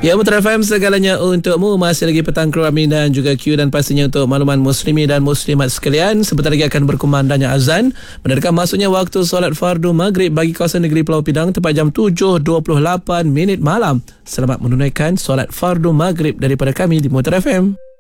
Ya, Mutar FM segalanya untukmu. Masih lagi petang Keramin dan juga Q, dan pastinya untuk makluman muslimi dan muslimat sekalian, sebentar lagi akan berkumandangnya azan mendekatkan masuknya waktu solat fardu maghrib bagi kawasan negeri Pulau Pinang tepat jam 7.28 malam. Selamat menunaikan solat fardu maghrib daripada kami di Mutar FM.